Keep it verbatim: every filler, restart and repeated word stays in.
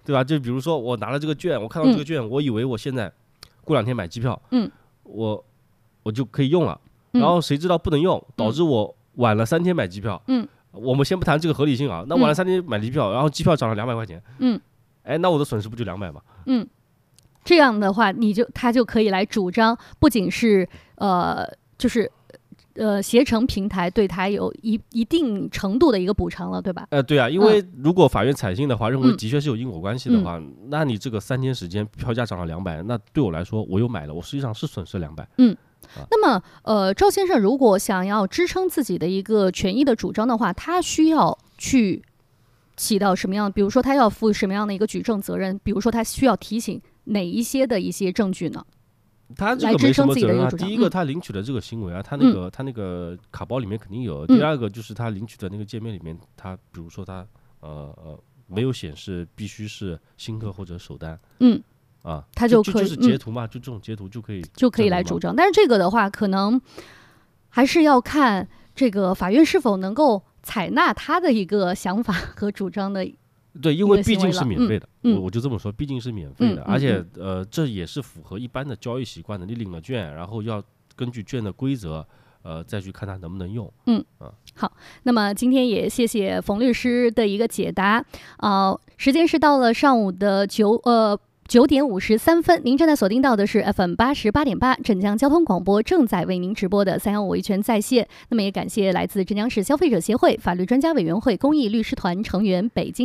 对吧？就比如说我拿了这个券，我看到这个券，嗯、我以为我现在过两天买机票， 嗯， 我我就可以用了，然后谁知道不能用， 嗯、 导致我晚了三天买机票， 嗯， 我们先不谈这个合理性啊，那晚了三天买机票，然后机票涨了两百块钱， 嗯， 哎，那我的损失不就两百吗？ 嗯，这样的话，你就他就可以来主张，不仅是呃，就是。呃，携程平台对它有一一定程度的一个补偿了，对吧？ 呃，对啊，因为如果法院采信的话，嗯、认为的确是有因果关系的话， 嗯、 那你这个三天时间票价涨了两百，那对我来说，我又买了，我实际上是损失两百。 嗯，啊、那么呃，赵先生如果想要支撑自己的一个权益的主张的话，他需要去起到什么样？比如说，他要负什么样的一个举证责任？比如说，他需要提醒哪一些的一些证据呢？ 他这个没什么责任啊。第一个， 嗯、 他领取的这个行为啊，他那个、嗯、他那个卡包里面肯定有。第二个就是他领取的那个界面里面，他比如说他呃呃没有显示必须是新客或者首单， 嗯啊， 他就可以就就是截图嘛，嗯、就这种截图就可以就可以来主张。但是这个的话，可能还是要看这个法院是否能够采纳他的一个想法和主张的。 对，因为毕竟是免费的， 嗯、 我我就这么说，毕竟是免费的， 嗯、 而且呃，这也是符合一般的交易习惯的。你领了券，然后要根据券的规则，呃，再去看它能不能用。 嗯啊，好，那么今天也谢谢冯律师的一个解答啊、呃。时间是到了上午的九呃。九点五十三分，您正在锁定到的是 F M 八十八点八镇江交通广播正在为您直播的三幺五维权在线。那么也感谢来自镇江市消费者协会法律专家委员会公益律师团成员北京。